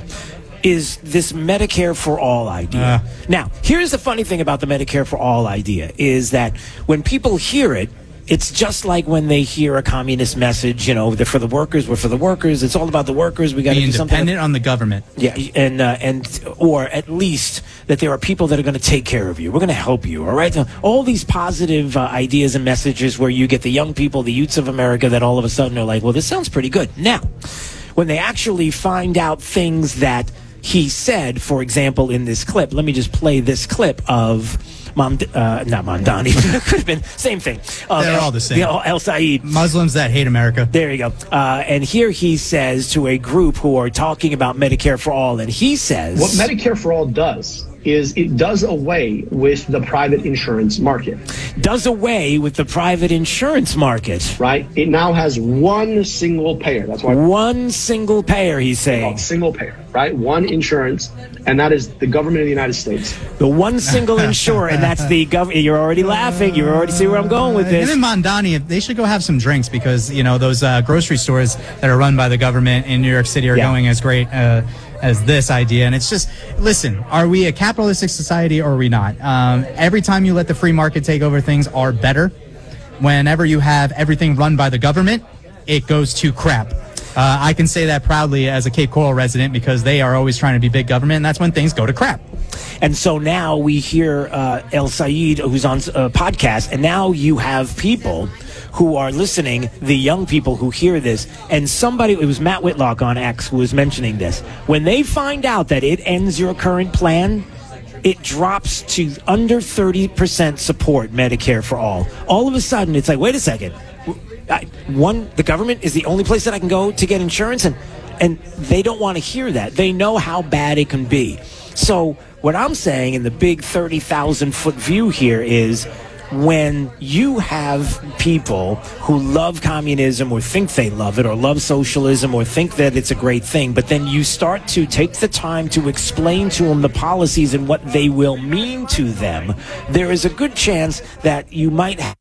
is this Medicare for All idea. Uh. Now, here's the funny thing about the Medicare for All idea is that when people hear it, it's just like when they hear a communist message, you know, they're for the workers, we're for the workers, it's all about the workers, we got to do something. Independent on the government. Yeah, and, uh, and or at least that there are people that are going to take care of you. We're going to help you, all right? So all these positive uh, ideas and messages where you get the young people, the youths of America that all of a sudden are like, well, this sounds pretty good. Now, when they actually find out things that he said, for example, in this clip, let me just play this clip of Mom, uh, not Mamdani, it could have been, same thing. Uh, They're El, all the same. El-Sayed. Muslims that hate America. There you go. Uh, and here he says to a group who are talking about Medicare for All, and he says... What Medicare for All does is it does away with the private insurance market. Does away with the private insurance market. Right. It now has one single payer. That's why. One single payer, he's saying. Single payer, right? One insurance, and that is the government of the United States. The one single insurer, and that's the government. You're already laughing. You already see where I'm going with this. And in Mamdani, they should go have some drinks because, you know, those uh, grocery stores that are run by the government in New York City are yeah. going as great uh, as this idea. And it's just, listen, are we a capitalistic society or are we not? Um, every time you let the free market take over, things are better. Whenever you have everything run by the government, it goes to crap. Uh, I can say that proudly as a Cape Coral resident because they are always trying to be big government, and that's when things go to crap. And so now we hear uh, El-Sayed, who's on a podcast, and now you have people who are listening, the young people who hear this, and somebody, it was Matt Whitlock on X who was mentioning this. When they find out that it ends your current plan, it drops to under thirty percent support Medicare for All. All of a sudden, it's like, wait a second. I, one, the government is the only place that I can go to get insurance, and and they don't want to hear that. They know how bad it can be. So what I'm saying in the big thirty thousand foot view here is when you have people who love communism or think they love it or love socialism or think that it's a great thing, but then you start to take the time to explain to them the policies and what they will mean to them, there is a good chance that you might have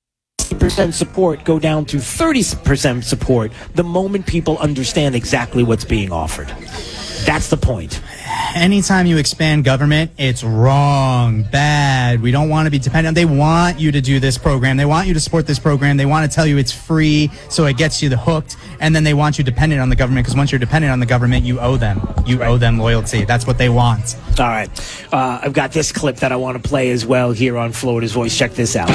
percent support go down to thirty percent support the moment people understand exactly what's being offered. That's the point. Anytime you expand government, it's wrong, bad. We don't want to be dependent. They want you to do this program. They want you to support this program. They want to tell you it's free, so it gets you the hooked. And then they want you dependent on the government, because once you're dependent on the government, you owe them. You Right. owe them loyalty. That's what they want. All right. Uh, I've got this clip that I want to play as well here on Florida's Voice. Check this out.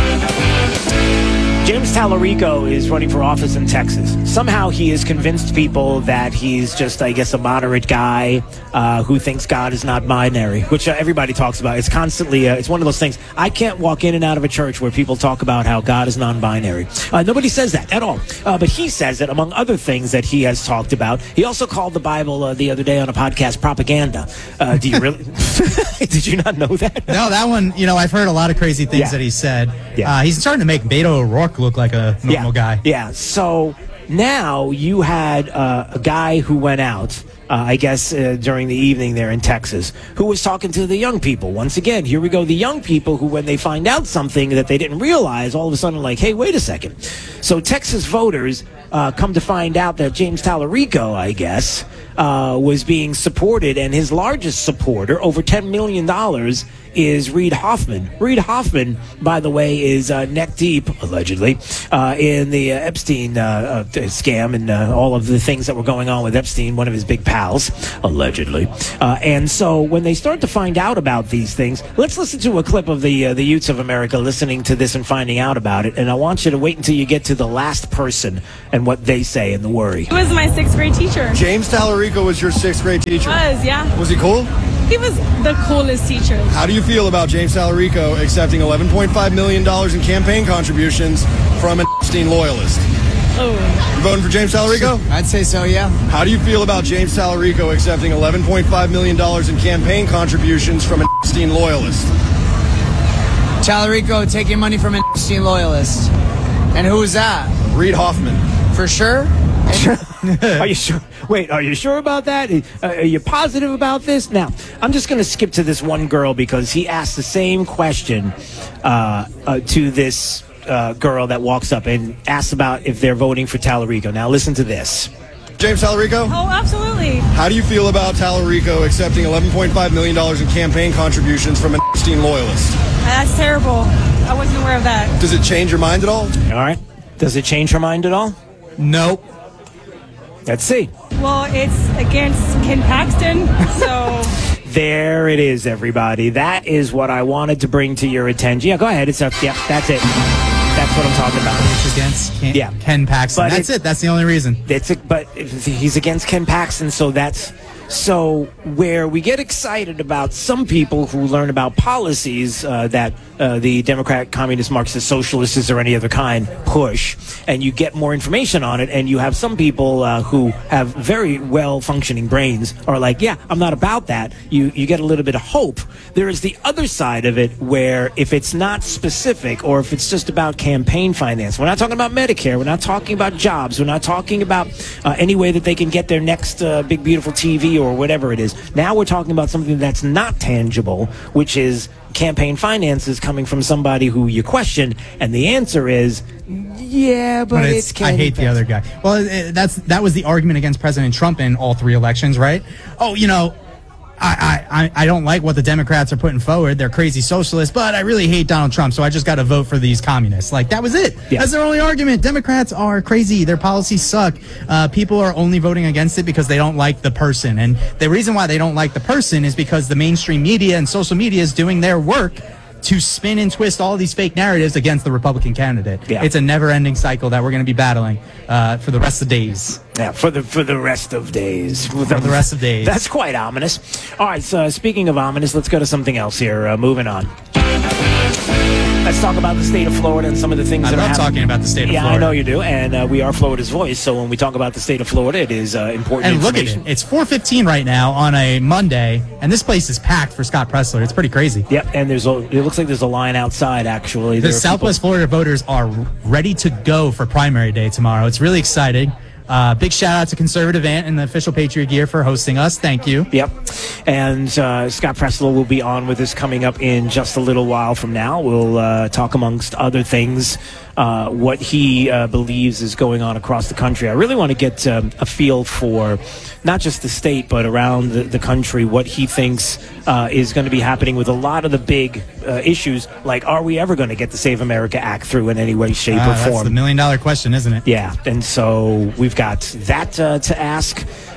James Tallarico is running for office in Texas. Somehow he has convinced people that he's just, I guess, a moderate guy uh, who thinks God is not binary, which uh, everybody talks about. It's constantly, uh, it's one of those things. I can't walk in and out of a church where people talk about how God is non-binary. Uh, nobody says that at all. Uh, but he says it, among other things that he has talked about. He also called the Bible uh, the other day on a podcast propaganda. Uh, do you really? Did you not know that? No, that one, you know, I've heard a lot of crazy things Yeah. that he said. Yeah. Uh, he's starting to make Beto O'Rourke look like a normal yeah. guy. Yeah. So now you had uh, a guy who went out, uh, I guess, uh, during the evening there in Texas, who was talking to the young people. Once again, here we go. The young people who, when they find out something that they didn't realize, all of a sudden, like, hey, wait a second. So Texas voters uh, come to find out that James Tallarico, I guess, uh, was being supported, and his largest supporter, over ten million dollars, is Reid Hoffman. Reid Hoffman, by the way, is uh, neck deep, allegedly, uh, in the uh, Epstein uh, uh, scam and uh, all of the things that were going on with Epstein, one of his big pals, allegedly. Uh, and so when they start to find out about these things, let's listen to a clip of the uh, the youths of America listening to this and finding out about it. And I want you to wait until you get to the last person and what they say and the worry. He was my sixth grade teacher. James Tallarico was your sixth grade teacher? Was, yeah. Was he cool? He was the coolest teacher. How do you feel about James Tallarico accepting eleven point five million dollars in campaign contributions from an Epstein loyalist? Oh. You voting for James Tallarico? I'd say so, yeah. How do you feel about James Tallarico accepting eleven point five million dollars in campaign contributions from an Epstein loyalist? Tallarico taking money from an Epstein loyalist. And who was that? Reid Hoffman. For sure? Are you sure? Wait, are you sure about that? Uh, are you positive about this? Now, I'm just going to skip to this one girl because he asked the same question uh, uh, to this uh, girl that walks up and asks about if they're voting for Tallarico. Now, listen to this. James Tallarico? Oh, absolutely. How do you feel about Tallarico accepting eleven point five million dollars in campaign contributions from an Epstein loyalist? That's terrible. I wasn't aware of that. Does it change your mind at all? All right. Does it change her mind at all? Nope. Let's see. Well, it's against Ken Paxton, so... There it is, everybody. That is what I wanted to bring to your attention. Yeah, go ahead. It's up. Yeah, that's it. That's what I'm talking about. It's against Ken, yeah. Ken Paxton. But That's it, it. That's the only reason. That's it. But he's against Ken Paxton, so that's... So where we get excited about some people who learn about policies uh, that uh, the Democrat, Communist, Marxist, Socialists, or any other kind push, and you get more information on it, and you have some people uh, who have very well-functioning brains are like, yeah, I'm not about that. You, you get a little bit of hope. There is the other side of it where if it's not specific or if it's just about campaign finance, we're not talking about Medicare, we're not talking about jobs, we're not talking about uh, any way that they can get their next uh, big, beautiful T V or whatever it is. Now we're talking about something that's not tangible, which is campaign finances coming from somebody who you question, and the answer is, yeah, but, But it's, it's, I hate the other guy. Well, it, that's that was the argument against President Trump in all three elections, right? Oh, you know, I, I, I don't like what the Democrats are putting forward. They're crazy socialists, but I really hate Donald Trump, so I just got to vote for these communists. Like, that was it. Yeah. That's their only argument. Democrats are crazy. Their policies suck. Uh, people are only voting against it because they don't like the person. And the reason why they don't like the person is because the mainstream media and social media is doing their work to spin and twist all these fake narratives against the Republican candidate. Yeah. It's a never-ending cycle that we're going to be battling uh, for the rest of days. Yeah, for the for the rest of days. For the rest of days. That's quite ominous. All right, so speaking of ominous, let's go to something else here. Uh, moving on. Let's talk about the state of Florida and some of the things I that are love happening. talking about the state of yeah, Florida. I know you do, and uh, we are Florida's voice, so when we talk about the state of Florida, it is uh, important And look at information. it. It's four fifteen right now on a Monday, and this place is packed for Scott Pressler. It's pretty crazy. Yep, and there's a, it looks like there's a line outside, actually. The There are Southwest people- Florida voters are ready to go for primary day tomorrow. It's really exciting. Uh, big shout out to Conservative Ant and the official Patriot Gear for hosting us. Thank you. Yep. And uh, Scott Pressler will be on with us coming up in just a little while from now. We'll uh, talk, amongst other things, uh, what he uh, believes is going on across the country. I really want to get um, a feel for not just the state, but around the, the country, what he thinks uh, is going to be happening with a lot of the big uh, issues, like are we ever going to get the Save America Act through in any way, shape, Uh, or that's form? the million dollar question, isn't it? Yeah, and so we've got that uh, to ask.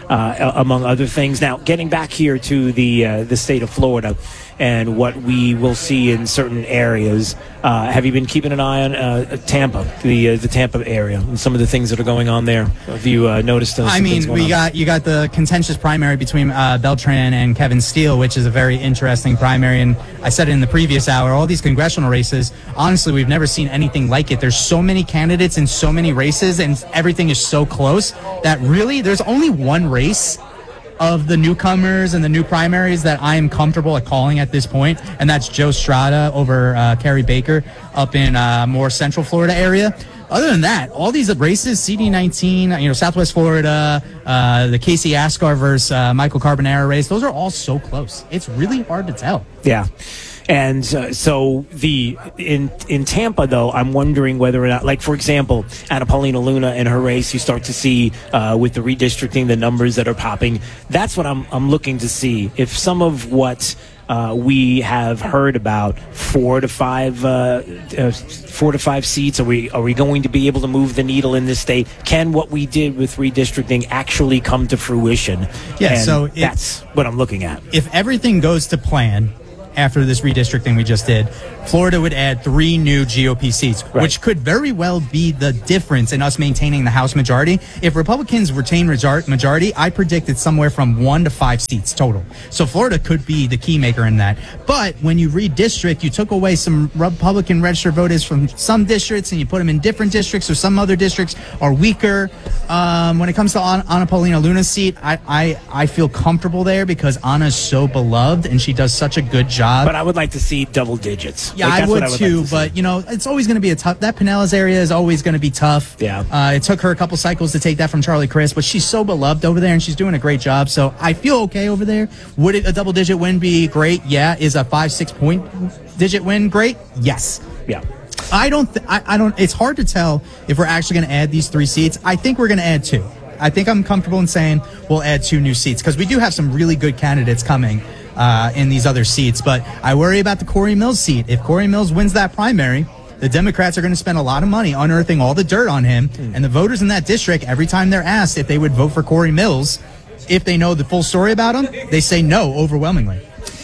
uh, among other things. Now, getting back here to the uh, the state of Florida and what we will see in certain areas. Uh, have you been keeping an eye on uh, Tampa, the uh, the Tampa area, and some of the things that are going on there? Have you uh, noticed? Uh, I mean, we on? got you got the contentious primary between uh, Beltran and Kevin Steele, which is a very interesting primary. And I said it in the previous hour. All these congressional races, honestly, we've never seen anything like it. There's so many candidates in so many races, and everything is so close that really there's only one race of the newcomers and the new primaries that I am comfortable at calling at this point, and that's Joe Strada over uh, Kerry Baker up in uh, more central Florida area. Other than that, all these races, C D nineteen, you know, Southwest Florida, uh, the Casey Ascar versus uh, Michael Carbonara race, those are all so close. It's really hard to tell. Yeah. And uh, so the in in Tampa, though, I'm wondering whether or not, like, for example, Anna Paulina Luna in her race, you start to see uh, with the redistricting, the numbers that are popping. That's what I'm I'm looking to see. If some of what uh, we have heard about four to five uh, uh, four to five seats, are we are we going to be able to move the needle in this state? Can what we did with redistricting actually come to fruition? Yeah, and so it, that's what I'm looking at. If everything goes to plan after this redistricting we just did, Florida would add three new G O P seats, right, which could very well be the difference in us maintaining the House majority. If Republicans retain majority, I predicted somewhere from one to five seats total. So Florida could be the key maker in that. But when you redistrict, you took away some Republican registered voters from some districts and you put them in different districts, or some other districts are weaker. Um, when it comes to Anna Paulina Luna's seat, I, I, I feel comfortable there because Anna's so beloved and she does such a good job. But I would like to see double digits. Yeah, like, I, would I would too. Like to but you know, it's always going to be a tough. That Pinellas area is always going to be tough. Yeah. Uh, it took her a couple cycles to take that from Charlie Crist, but she's so beloved over there, and she's doing a great job. So I feel okay over there. Would it, a double digit win be great? Yeah. Is a five six point digit win great? Yes. Yeah. I don't. Th- I, I don't. It's hard to tell if we're actually going to add these three seats. I think we're going to add two. I think I'm comfortable in saying we'll add two new seats because we do have some really good candidates coming Uh, in these other seats. But I worry about the Corey Mills seat. If Corey Mills wins that primary, the Democrats are going to spend a lot of money unearthing all the dirt on him. Mm. And the voters in that district, every time they're asked if they would vote for Corey Mills, if they know the full story about him, they say no overwhelmingly.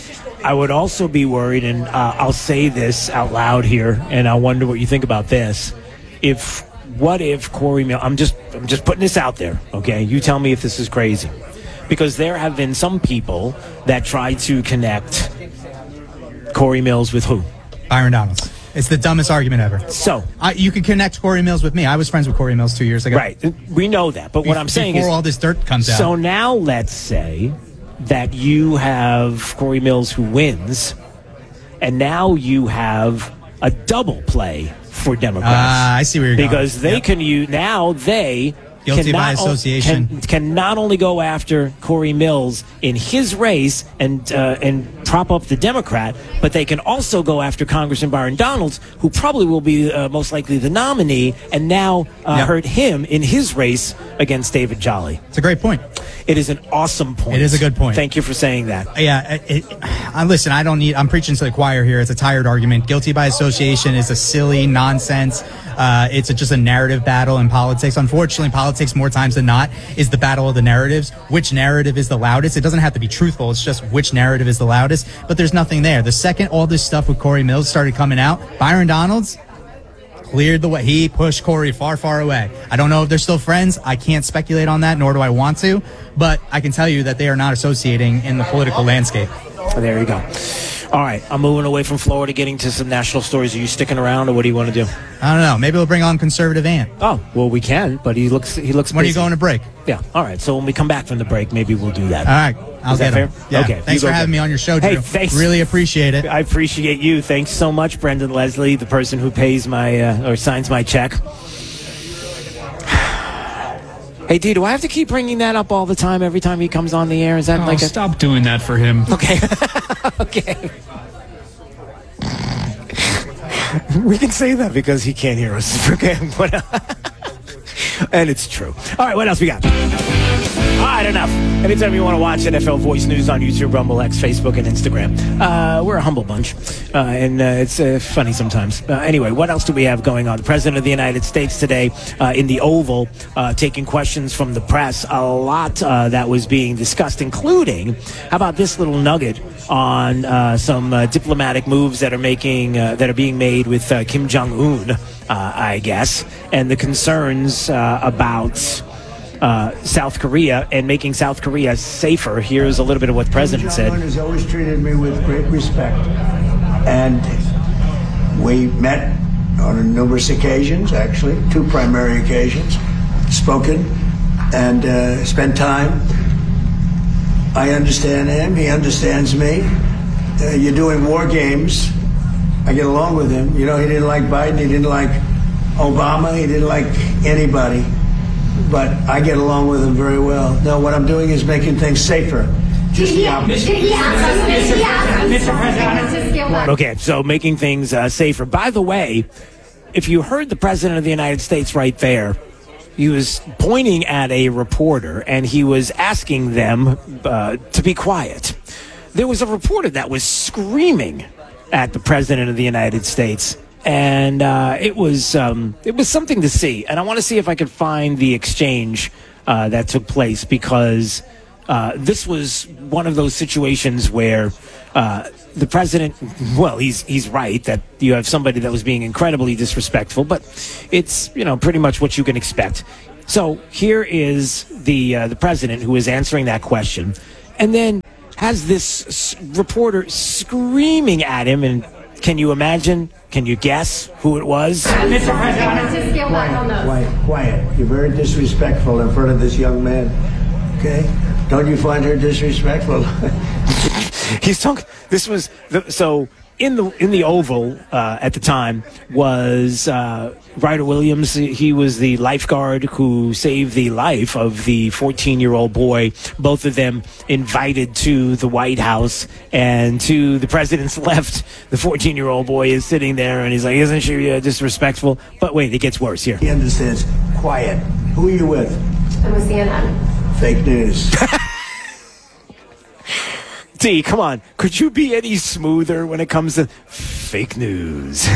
I would also be worried, and uh, I'll say this out loud here, and I wonder what you think about this. If, what if Corey Mills, I'm just, I'm just putting this out there, okay? You tell me if this is crazy. Because there have been some people that try to connect Corey Mills with who? Byron Donalds. It's the dumbest argument ever. So I, you could connect Corey Mills with me. I was friends with Corey Mills two years ago. Right. We know that. But what Be- I'm saying before is, all this dirt comes out. So now let's say that you have Corey Mills who wins, and now you have a double play for Democrats. Ah, uh, I see where you're because going. Because they yep. can use now they. Guilty can by not, association. Can, can not only go after Corey Mills in his race and uh, and prop up the Democrat, but they can also go after Congressman Byron Donalds, who probably will be uh, most likely the nominee, and now uh, yep. hurt him in his race against David Jolly. It's a great point. It is an awesome point. It is a good point. Thank you for saying that. Yeah, it, it, I, listen, I don't need, I'm preaching to the choir here. It's a tired argument. Guilty by association is a silly nonsense. Uh, it's a, just a narrative battle in politics. Unfortunately, politics more times than not is the battle of the narratives. Which narrative is the loudest? It doesn't have to be truthful. It's just which narrative is the loudest. But there's nothing there. The second all this stuff with Corey Mills started coming out, Byron Donalds cleared the way. He pushed Corey far, far away. I don't know if they're still friends. I can't speculate on that, nor do I want to. But I can tell you that they are not associating in the political landscape. There you go. All right, I'm moving away from Florida, getting to some national stories. Are you sticking around, or what do you want to do? I don't know. Maybe we'll bring on Conservative Ant. Oh, well, we can, but he looks he looks. When busy. are you going to break? Yeah. All right. So when we come back from the break, maybe we'll do that. All right. I'll Is get that him. fair? Yeah. Okay. Thanks for having me on your show, Drew. Hey, thanks. Really appreciate it. I appreciate you. Thanks so much, Brendan Leslie, the person who pays my uh, or signs my check. Hey, D, do I have to keep bringing that up all the time every time he comes on the air? Is that oh, like a... stop doing that for him. Okay. Okay. We can say that because he can't hear us. Okay. And it's true. All right, what else we got? All right, enough. Anytime you want to watch N F L Voice News on YouTube, Rumble, X, Facebook, and Instagram. Uh, we're a humble bunch, uh, and uh, it's uh, funny sometimes. Uh, anyway, what else do we have going on? The President of the United States today uh, in the Oval, uh, taking questions from the press. A lot uh, that was being discussed, including, how about this little nugget on uh, some uh, diplomatic moves that are making uh, that are being made with uh, Kim Jong-un, uh, I guess, and the concerns uh, about Uh, South Korea and making South Korea safer. Here's a little bit of what the president said. Kim Jong-un has always treated me with great respect, and we met on numerous occasions, actually, two primary occasions, spoken and uh, spent time. I understand him. He understands me. Uh, you're doing war games. I get along with him. You know, he didn't like Biden. He didn't like Obama. He didn't like anybody. But I get along with him very well. No, what I'm doing is making things safer. Just the opposite. Okay, so making things uh, safer. By the way, if you heard the President of the United States right there, he was pointing at a reporter and he was asking them uh, to be quiet. There was a reporter that was screaming at the President of the United States. And uh, it was um, it was something to see. And I want to see if I could find the exchange uh, that took place, because uh, this was one of those situations where uh, the president, well, he's he's right that you have somebody that was being incredibly disrespectful, but it's, you know, pretty much what you can expect. So here is the uh, the president who is answering that question, and then has this s- reporter screaming at him. And can you imagine? Can you guess who it was? Mister President, quiet, quiet, quiet. You're very disrespectful in front of this young man. Okay? Don't you find her disrespectful? He's talking. This was the, so in the in the Oval uh, at the time was uh, Ryder Williams. He was the lifeguard who saved the life of the fourteen-year-old boy. Both of them invited to the White House, and to the president's left, the fourteen-year-old boy is sitting there, and he's like, "Isn't she uh, disrespectful?" But wait, it gets worse here. He understands. Quiet. Who are you with? I'm with C N N. Fake news. D, come on. Could you be any smoother when it comes to fake news?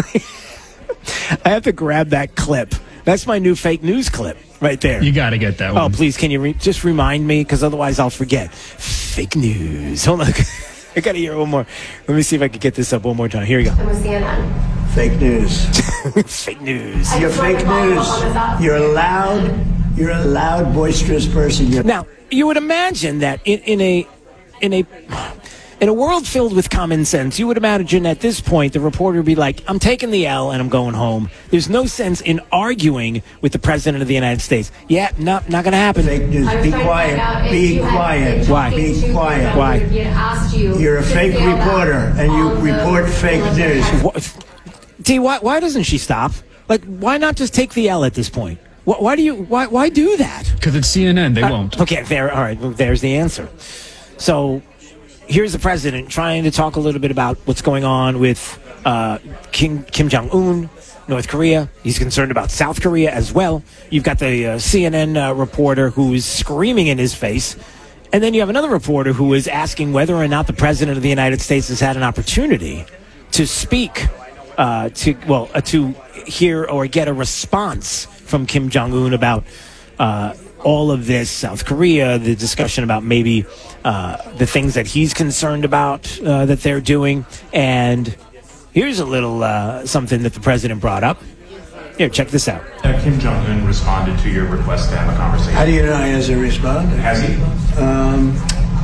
I have to grab that clip. That's my new fake news clip right there. You got to get that one. Oh, please, can you re- just remind me? Because otherwise I'll forget. Fake news. Hold on. I got to hear it one more. Let me see if I can get this up one more time. Here we go. I'm with C N N. Fake news. Fake news. You're fake news. You're a loud, you're a loud, boisterous person. You're now, you would imagine that in, in a... In a in a world filled with common sense, you would imagine at this point the reporter would be like, I'm taking the L and I'm going home. There's no sense in arguing with the President of the United States. Yeah, not not going to happen. Fake news. Be quiet. Be quiet. Why? Be quiet. Why? You're a fake reporter and you report fake news. T, why why doesn't she stop? Like, why not just take the L at this point? Why, why do you why why do that? Because it's C N N. They uh, won't. Okay, there. All right, there's the answer. So here's the president trying to talk a little bit about what's going on with uh, Kim, Kim Jong-un, North Korea. He's concerned about South Korea as well. You've got the uh, C N N uh, reporter who is screaming in his face. And then you have another reporter who is asking whether or not the president of the United States has had an opportunity to speak, uh, to well, uh, to hear or get a response from Kim Jong-un about uh all of this, South Korea, the discussion about maybe uh, the things that he's concerned about uh, that they're doing. And here's a little uh, something that the president brought up. Here, check this out. Uh, Kim Jong-un responded to your request to have a conversation. How do you know he hasn't responded? Has he? Um,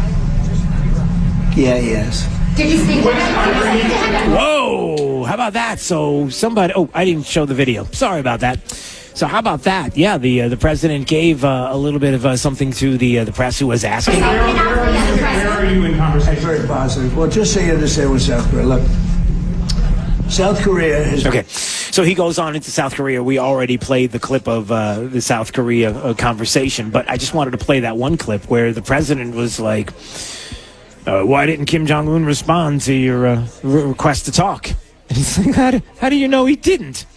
yeah, he has. Did you speak to him? Whoa! How about that? So somebody... Oh, I didn't show the video. Sorry about that. So how about that? Yeah, the uh, the president gave uh, a little bit of uh, something to the uh, the press who was asking. Where, where, are you, where are you in conversation? Very positive. Well, just so you understand with South Korea. Look, South Korea is... Okay, so he goes on into South Korea. We already played the clip of uh, the South Korea uh, conversation, but I just wanted to play that one clip where the president was like, uh, why didn't Kim Jong-un respond to your uh, re- request to talk? And he's like, how do, how do you know he didn't?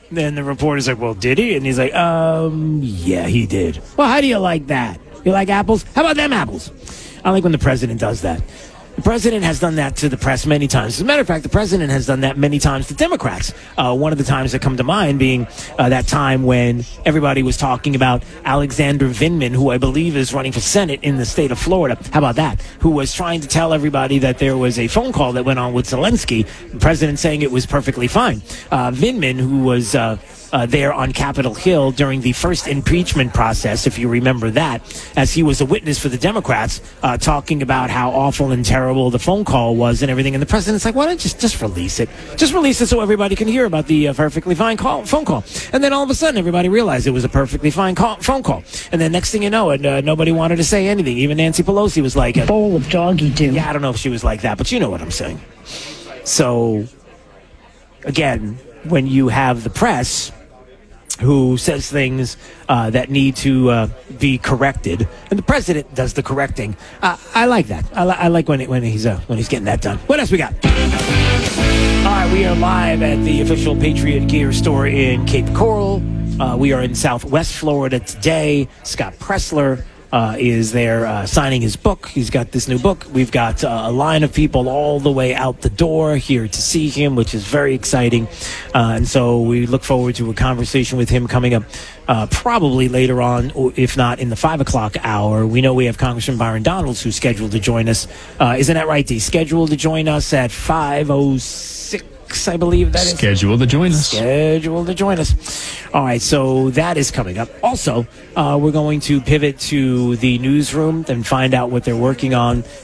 Then the reporter's like, well, did he? And he's like, um, yeah, he did. Well, how do you like that? You like apples? How about them apples? I like when the president does that. The president has done that to the press many times. As a matter of fact, the president has done that many times to Democrats. Uh, one of the times that come to mind being uh, that time when everybody was talking about Alexander Vindman, who I believe is running for Senate in the state of Florida. How about that? Who was trying to tell everybody that there was a phone call that went on with Zelensky, the president saying it was perfectly fine. Uh, Vindman, who was... Uh, Uh, there on Capitol Hill during the first impeachment process, if you remember that, as he was a witness for the Democrats, uh, talking about how awful and terrible the phone call was and everything. And the president's like, why don't you just, just release it? Just release it so everybody can hear about the uh, perfectly fine call, phone call. And then all of a sudden, everybody realized it was a perfectly fine call, phone call. And then next thing you know, it, uh, nobody wanted to say anything. Even Nancy Pelosi was like... A bowl of doggy do. Yeah, I don't know if she was like that, but you know what I'm saying. So, again, when you have the press... who says things uh, that need to uh, be corrected, and the president does the correcting. Uh, I like that. I, li- I like when it, when he's uh, when he's getting that done. What else we got? All right, we are live at the official Patriot Gear store in Cape Coral. Uh, we are in Southwest Florida today. Scott Pressler uh, is there uh, signing his book. He's got this new book. We've got uh, a line of people all the way out the door here to see him, which is very exciting. Uh, and so we look forward to a conversation with him coming up uh, probably later on, if not in the five o'clock hour. We know we have Congressman Byron Donalds who's scheduled to join us. Uh, isn't that right, D? Scheduled to join us at five oh six. I believe that is. Scheduled to join us. Scheduled to join us. All right, so that is coming up. Also, uh, we're going to pivot to the newsroom and find out what they're working on